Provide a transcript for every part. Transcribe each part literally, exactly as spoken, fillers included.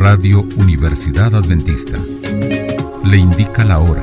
Radio Universidad Adventista. Le indica la hora.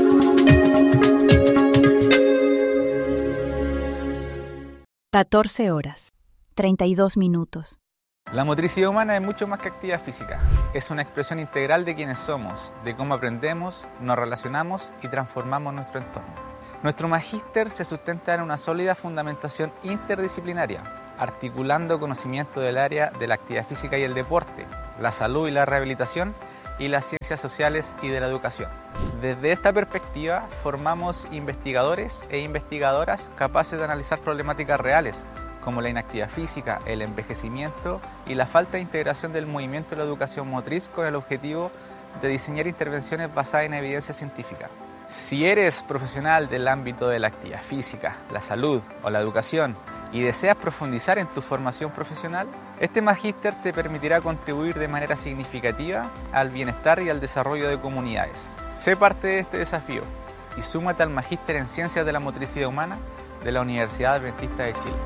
catorce horas, treinta y dos minutos. La motricidad humana es mucho más que actividad física. Es una expresión integral de quienes somos, de cómo aprendemos, nos relacionamos y transformamos nuestro entorno. Nuestro magíster se sustenta en una sólida fundamentación interdisciplinaria, articulando conocimiento del área de la actividad física y el deporte, la salud y la rehabilitación, y las ciencias sociales y de la educación. Desde esta perspectiva, formamos investigadores e investigadoras capaces de analizar problemáticas reales, como la inactividad física, el envejecimiento y la falta de integración del movimiento y la educación motriz con el objetivo de diseñar intervenciones basadas en evidencia científica. Si eres profesional del ámbito de la actividad física, la salud o la educación y deseas profundizar en tu formación profesional, este magíster te permitirá contribuir de manera significativa al bienestar y al desarrollo de comunidades. Sé parte de este desafío y súmate al magíster en Ciencias de la Motricidad Humana de la Universidad Adventista de Chile.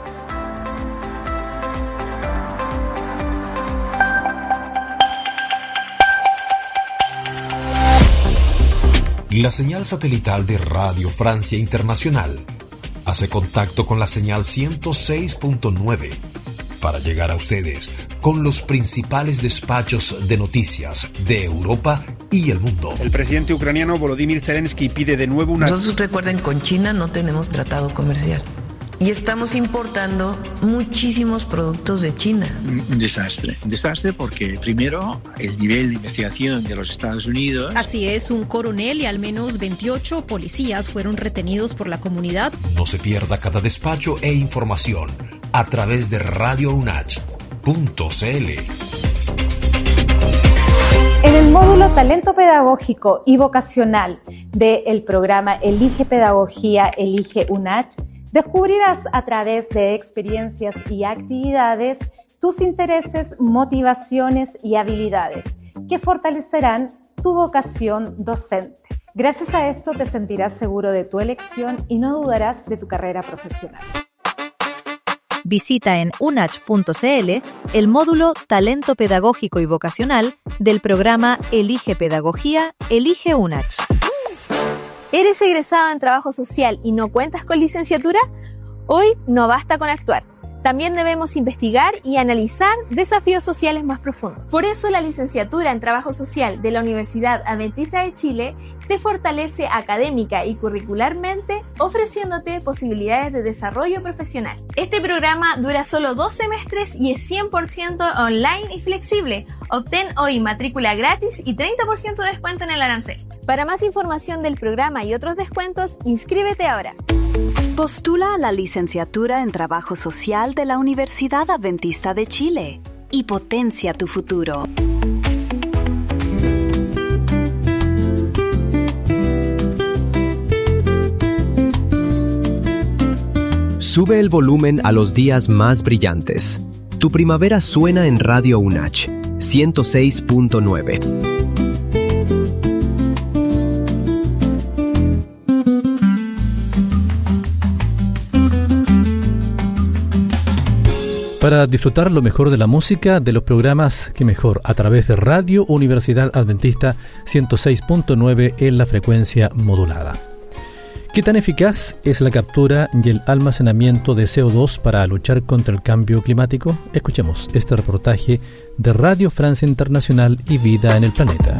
La señal satelital de Radio Francia Internacional hace contacto con la señal ciento seis punto nueve para llegar a ustedes con los principales despachos de noticias de Europa y el mundo. El presidente ucraniano Volodymyr Zelensky pide de nuevo una... Nosotros, recuerden, con China no tenemos tratado comercial. Y estamos importando muchísimos productos de China. Un desastre. Un desastre porque, primero, el nivel de investigación de los Estados Unidos... Así es, un coronel y al menos veintiocho policías fueron retenidos por la comunidad. No se pierda cada despacho e información a través de radio unach punto c l. En el módulo Talento Pedagógico y Vocacional del programa Elige Pedagogía, Elige UNACH, descubrirás a través de experiencias y actividades tus intereses, motivaciones y habilidades que fortalecerán tu vocación docente. Gracias a esto te sentirás seguro de tu elección y no dudarás de tu carrera profesional. Visita en unach punto c l el módulo Talento Pedagógico y Vocacional del programa Elige Pedagogía, Elige UNACH. ¿Eres egresado en trabajo social y no cuentas con licenciatura? Hoy no basta con actuar. También debemos investigar y analizar desafíos sociales más profundos. Por eso la licenciatura en Trabajo Social de la Universidad Adventista de Chile te fortalece académica y curricularmente, ofreciéndote posibilidades de desarrollo profesional. Este programa dura solo dos semestres y es cien por ciento online y flexible. Obtén hoy matrícula gratis y treinta por ciento de descuento en el arancel. Para más información del programa y otros descuentos, inscríbete ahora. Postula a la licenciatura en Trabajo Social de la Universidad Adventista de Chile y potencia tu futuro. Sube el volumen a los días más brillantes. Tu primavera suena en Radio UNACH ciento seis punto nueve. Para disfrutar lo mejor de la música, de los programas que mejor, a través de Radio Universidad Adventista ciento seis punto nueve en la frecuencia modulada. ¿Qué tan eficaz es la captura y el almacenamiento de C O dos para luchar contra el cambio climático? Escuchemos este reportaje de Radio Francia Internacional y Vida en el Planeta.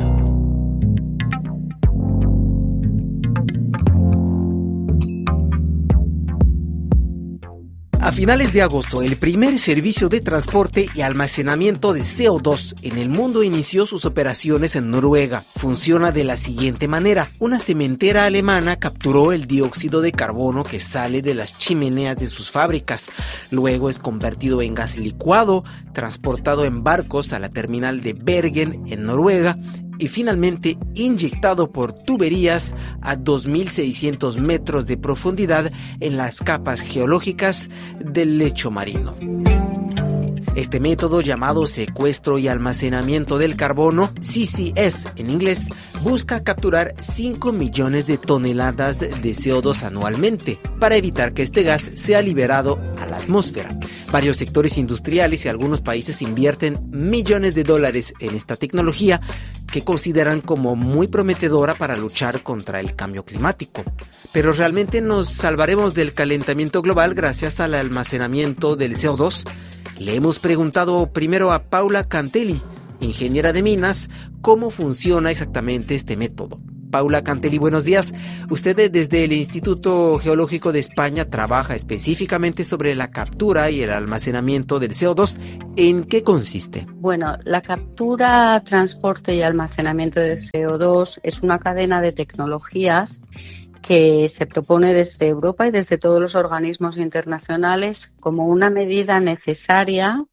A finales de agosto, el primer servicio de transporte y almacenamiento de C O dos en el mundo inició sus operaciones en Noruega. Funciona de la siguiente manera. Una cementera alemana capturó el dióxido de carbono que sale de las chimeneas de sus fábricas. Luego es convertido en gas licuado, transportado en barcos a la terminal de Bergen, en Noruega, y finalmente inyectado por tuberías a dos mil seiscientos metros de profundidad en las capas geológicas del lecho marino. Este método, llamado secuestro y almacenamiento del carbono, C C S en inglés, busca capturar cinco millones de toneladas de C O dos anualmente para evitar que este gas sea liberado a la atmósfera. Varios sectores industriales y algunos países invierten millones de dólares en esta tecnología que consideran como muy prometedora para luchar contra el cambio climático. Pero ¿realmente nos salvaremos del calentamiento global gracias al almacenamiento del C O dos? Le hemos preguntado primero a Paula Cantelli, ingeniera de minas, cómo funciona exactamente este método. Paula Cantelli, buenos días. Usted desde el Instituto Geológico de España trabaja específicamente sobre la captura y el almacenamiento del C O dos. ¿En qué consiste? Bueno, la captura, transporte y almacenamiento de C O dos es una cadena de tecnologías que se propone desde Europa y desde todos los organismos internacionales como una medida necesaria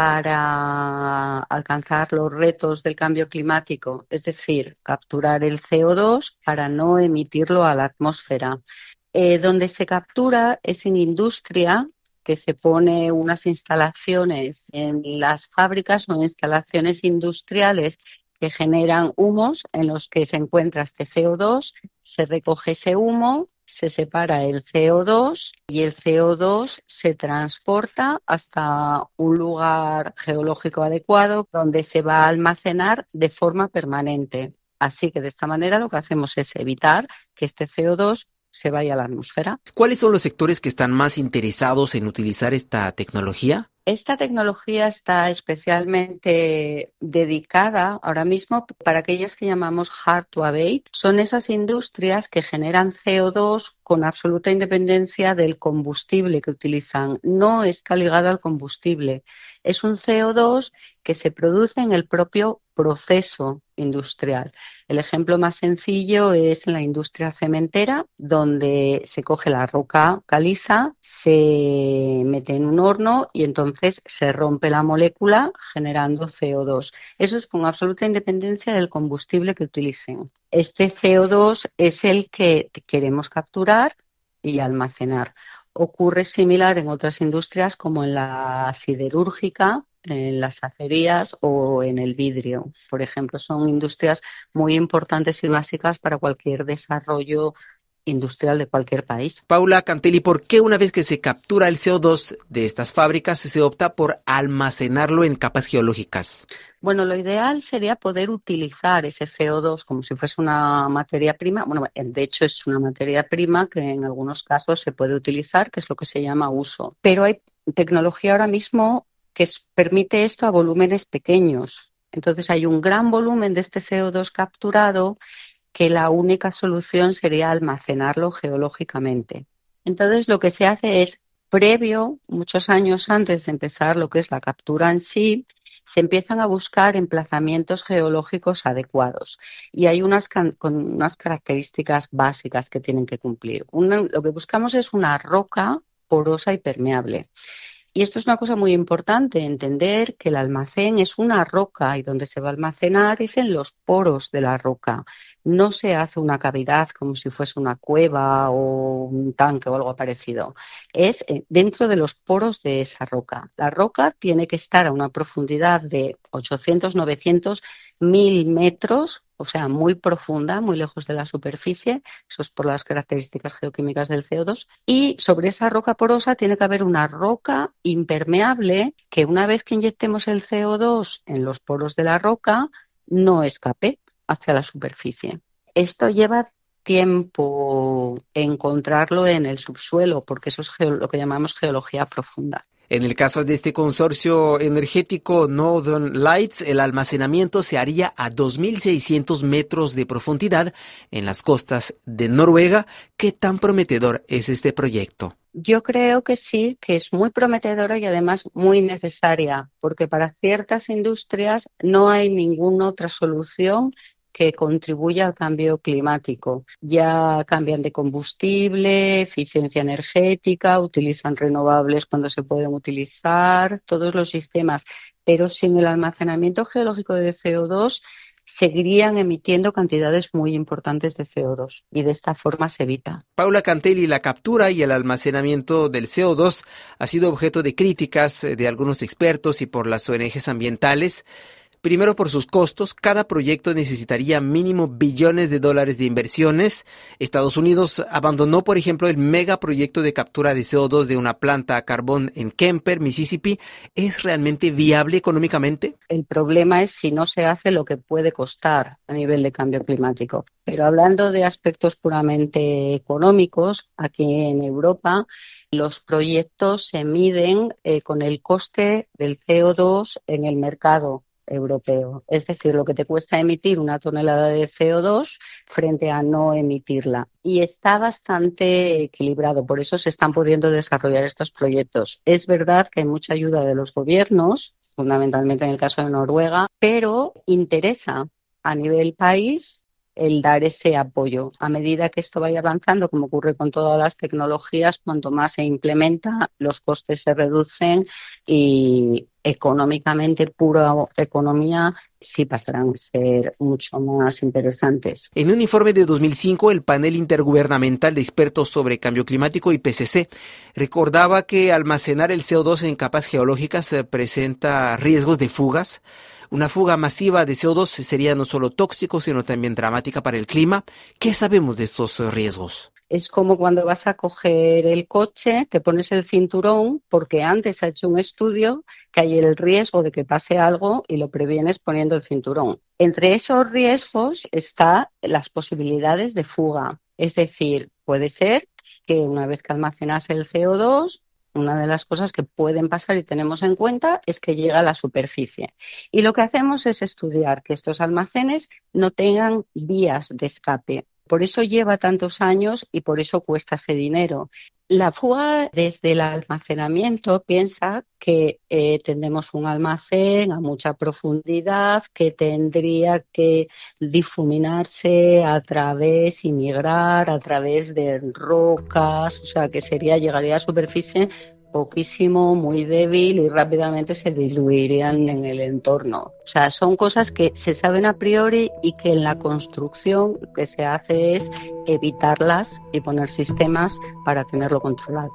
para alcanzar los retos del cambio climático, es decir, capturar el C O dos para no emitirlo a la atmósfera. Eh, donde se captura es en industria, que se pone unas instalaciones en las fábricas o instalaciones industriales que generan humos en los que se encuentra este C O dos, se recoge ese humo, se separa el C O dos y el C O dos se transporta hasta un lugar geológico adecuado donde se va a almacenar de forma permanente. Así que de esta manera lo que hacemos es evitar que este C O dos se vaya a la atmósfera. ¿Cuáles son los sectores que están más interesados en utilizar esta tecnología? Esta tecnología está especialmente dedicada ahora mismo para aquellas que llamamos hard to abate. Son esas industrias que generan C O dos con absoluta independencia del combustible que utilizan. No está ligado al combustible. Es un C O dos que se produce en el propio proceso industrial. El ejemplo más sencillo es en la industria cementera, donde se coge la roca caliza, se mete en un horno y entonces se rompe la molécula generando C O dos. Eso es con absoluta independencia del combustible que utilicen. Este C O dos es el que queremos capturar y almacenar. Ocurre similar en otras industrias como en la siderúrgica, en las acerías o en el vidrio. Por ejemplo, son industrias muy importantes y básicas para cualquier desarrollo industrial de cualquier país. Paula Cantelli, ¿por qué una vez que se captura el C O dos de estas fábricas se opta por almacenarlo en capas geológicas? Bueno, lo ideal sería poder utilizar ese C O dos como si fuese una materia prima. Bueno, de hecho es una materia prima que en algunos casos se puede utilizar, que es lo que se llama uso. Pero hay tecnología ahora mismo que permite esto a volúmenes pequeños. Entonces hay un gran volumen de este C O dos capturado que la única solución sería almacenarlo geológicamente. Entonces lo que se hace es, previo, muchos años antes de empezar lo que es la captura en sí, se empiezan a buscar emplazamientos geológicos adecuados y hay unas con unas características básicas que tienen que cumplir. Una, lo que buscamos es una roca porosa y permeable. Y esto es una cosa muy importante, entender que el almacén es una roca y donde se va a almacenar es en los poros de la roca. No se hace una cavidad como si fuese una cueva o un tanque o algo parecido. Es dentro de los poros de esa roca. La roca tiene que estar a una profundidad de ochocientos, novecientos, mil metros, o sea, muy profunda, muy lejos de la superficie. Eso es por las características geoquímicas del C O dos. Y sobre esa roca porosa tiene que haber una roca impermeable que una vez que inyectemos el C O dos en los poros de la roca, no escape hacia la superficie. Esto lleva tiempo encontrarlo en el subsuelo, porque eso es lo que llamamos geología profunda. En el caso de este consorcio energético Northern Lights, el almacenamiento se haría a dos mil seiscientos metros de profundidad en las costas de Noruega. ¿Qué tan prometedor es este proyecto? Yo creo que sí, que es muy prometedora y además muy necesaria, porque para ciertas industrias no hay ninguna otra solución que contribuya al cambio climático. Ya cambian de combustible, eficiencia energética, utilizan renovables cuando se pueden utilizar, todos los sistemas. Pero sin el almacenamiento geológico de C O dos seguirían emitiendo cantidades muy importantes de C O dos y de esta forma se evita. Paula Cantelli, la captura y el almacenamiento del C O dos ha sido objeto de críticas de algunos expertos y por las O N Ges ambientales. Primero, por sus costos, cada proyecto necesitaría mínimo billones de dólares de inversiones. Estados Unidos abandonó, por ejemplo, el megaproyecto de captura de C O dos de una planta a carbón en Kemper, Mississippi. ¿Es realmente viable económicamente? El problema es si no se hace lo que puede costar a nivel de cambio climático. Pero hablando de aspectos puramente económicos, aquí en Europa los proyectos se miden eh, con el coste del C O dos en el mercado europeo, es decir, lo que te cuesta emitir una tonelada de C O dos frente a no emitirla. Y está bastante equilibrado, por eso se están pudiendo desarrollar estos proyectos. Es verdad que hay mucha ayuda de los gobiernos, fundamentalmente en el caso de Noruega, pero interesa a nivel país el dar ese apoyo. A medida que esto vaya avanzando, como ocurre con todas las tecnologías, cuanto más se implementa, los costes se reducen y económicamente, pura economía, sí pasarán a ser mucho más interesantes. En un informe de dos mil cinco, el Panel Intergubernamental de Expertos sobre Cambio Climático, I P C C, recordaba que almacenar el C O dos en capas geológicas presenta riesgos de fugas. Una fuga masiva de C O dos sería no solo tóxico, sino también dramática para el clima. ¿Qué sabemos de estos riesgos? Es como cuando vas a coger el coche, te pones el cinturón, porque antes ha hecho un estudio que hay el riesgo de que pase algo y lo previenes poniendo el cinturón. Entre esos riesgos están las posibilidades de fuga. Es decir, puede ser que una vez que almacenas el C O dos, una de las cosas que pueden pasar y tenemos en cuenta es que llega a la superficie. Y lo que hacemos es estudiar que estos almacenes no tengan vías de escape. Por eso lleva tantos años y por eso cuesta ese dinero. La fuga desde el almacenamiento piensa que eh, tenemos un almacén a mucha profundidad que tendría que difuminarse a través y migrar a través de rocas, o sea que sería llegaría a superficie poquísimo, muy débil y rápidamente se diluirían en el entorno. O sea, son cosas que se saben a priori y que en la construcción lo que se hace es evitarlas y poner sistemas para tenerlo controlado.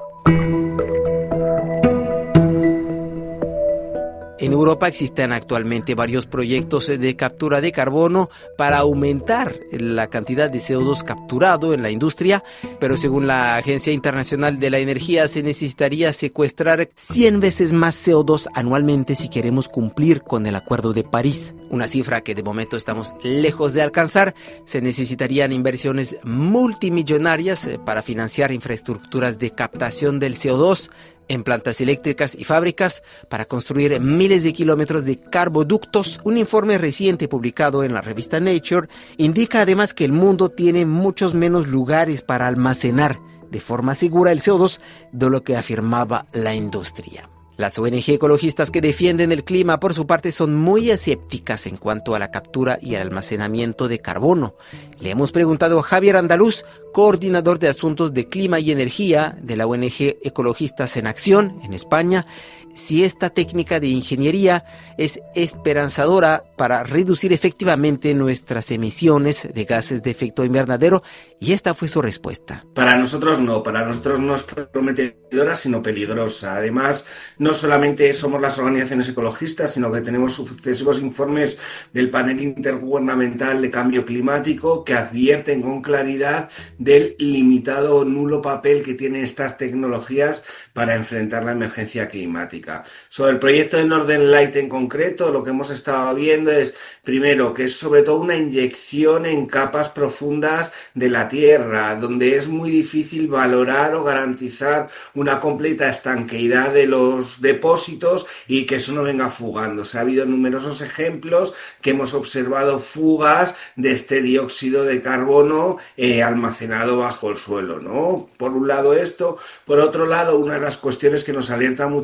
En Europa existen actualmente varios proyectos de captura de carbono para aumentar la cantidad de C O dos capturado en la industria, pero según la Agencia Internacional de la Energía se necesitaría secuestrar cien veces más C O dos anualmente si queremos cumplir con el Acuerdo de París. Una cifra que de momento estamos lejos de alcanzar. Se necesitarían inversiones multimillonarias para financiar infraestructuras de captación del C O dos en plantas eléctricas y fábricas para construir miles de kilómetros de carboductos. Un informe reciente publicado en la revista Nature indica además que el mundo tiene muchos menos lugares para almacenar de forma segura el C O dos de lo que afirmaba la industria. Las O N Ge ecologistas que defienden el clima, por su parte, son muy escépticas en cuanto a la captura y el almacenamiento de carbono. Le hemos preguntado a Javier Andaluz, coordinador de asuntos de clima y energía de la O N Ge Ecologistas en Acción en España, si esta técnica de ingeniería es esperanzadora para reducir efectivamente nuestras emisiones de gases de efecto invernadero, y esta fue su respuesta. Para nosotros no, para nosotros no es prometedora, sino peligrosa. Además, no solamente somos las organizaciones ecologistas, sino que tenemos sucesivos informes del Panel Intergubernamental de Cambio Climático que advierten con claridad del limitado o nulo papel que tienen estas tecnologías para enfrentar la emergencia climática. Sobre el proyecto de Northern Light en concreto, lo que hemos estado viendo es, primero, que es sobre todo una inyección en capas profundas de la Tierra, donde es muy difícil valorar o garantizar una completa estanqueidad de los depósitos y que eso no venga fugando. O sea, ha habido numerosos ejemplos que hemos observado fugas de este dióxido de carbono eh, almacenado bajo el suelo, ¿no? Por un lado esto, por otro lado, una de las cuestiones que nos alerta mucho más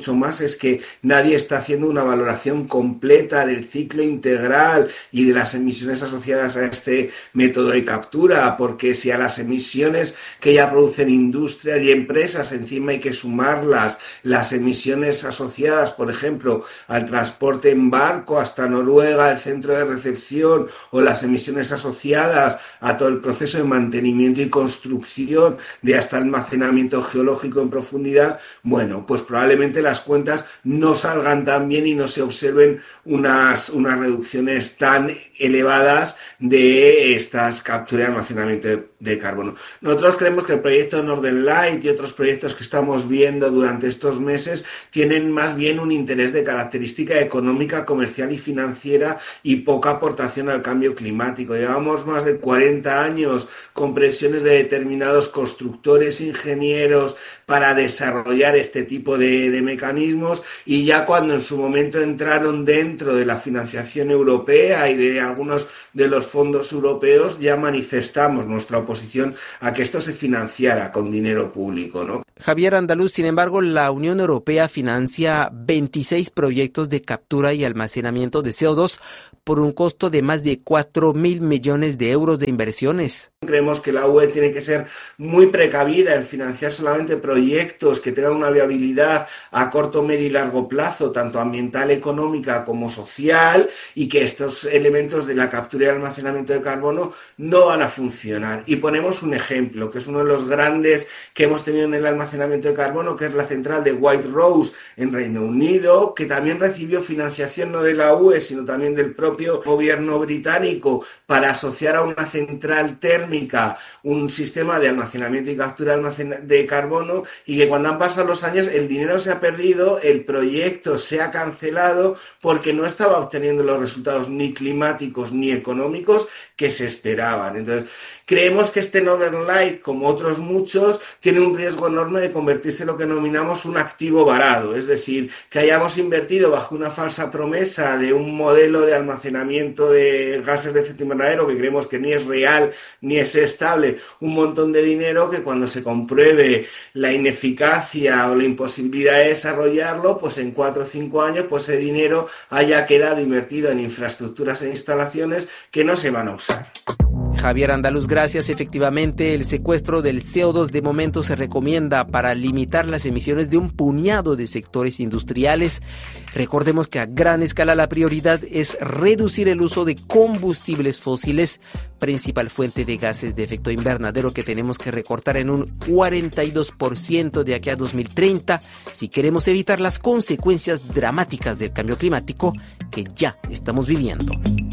es que nadie está haciendo una valoración completa del ciclo integral y de las emisiones asociadas a este método de captura, porque si a las emisiones que ya producen industrias y empresas encima hay que sumarlas las emisiones asociadas, por ejemplo, al transporte en barco hasta Noruega, el centro de recepción, o las emisiones asociadas a todo el proceso de mantenimiento y construcción de hasta almacenamiento geológico en profundidad, bueno, pues probablemente las cuentas no salgan tan bien y no se observen unas, unas reducciones tan elevadas de estas capturas y almacenamiento de, de carbono. Nosotros creemos que el proyecto Northern Light y otros proyectos que estamos viendo durante estos meses tienen más bien un interés de característica económica, comercial y financiera y poca aportación al cambio climático. Llevamos más de cuarenta años con presiones de determinados constructores, ingenieros para desarrollar este tipo de, de mecanismos, y ya cuando en su momento entraron dentro de la financiación europea y de algunos de los fondos europeos, ya manifestamos nuestra oposición a que esto se financiara con dinero público, ¿no? Javier Andaluz, sin embargo, la Unión Europea financia veintiséis proyectos de captura y almacenamiento de C O dos por un costo de más de cuatro mil millones de euros de inversiones. Creemos que la U E tiene que ser muy precavida en financiar solamente proyectos que tengan una viabilidad a corto, medio y largo plazo, tanto ambiental, económica como social, y que estos elementos de la captura y almacenamiento de carbono no van a funcionar. Y ponemos un ejemplo, que es uno de los grandes que hemos tenido en el almacenamiento de carbono, que es la central de White Rose en Reino Unido, que también recibió financiación no de la U E, sino también del propio gobierno británico para asociar a una central térmica un sistema de almacenamiento y captura de carbono, y que cuando han pasado los años el dinero se ha perdido, el proyecto se ha cancelado porque no estaba obteniendo los resultados ni climáticos ni económicos que se esperaban. Entonces, creemos que este Northern Light, como otros muchos, tiene un riesgo enorme de convertirse en lo que denominamos un activo varado, es decir, que hayamos invertido bajo una falsa promesa de un modelo de almacenamiento de gases de efecto invernadero que creemos que ni es real ni es estable, un montón de dinero que cuando se compruebe la ineficacia o la imposibilidad de desarrollarlo, pues en cuatro o cinco años pues ese dinero haya quedado invertido en infraestructuras e instalaciones que no se van a usar. Javier Andaluz, gracias. Efectivamente, el secuestro del C O dos de momento se recomienda para limitar las emisiones de un puñado de sectores industriales. Recordemos que a gran escala la prioridad es reducir el uso de combustibles fósiles, principal fuente de gases de efecto invernadero que tenemos que recortar en un cuarenta y dos por ciento de aquí a dos mil treinta si queremos evitar las consecuencias dramáticas del cambio climático que ya estamos viviendo.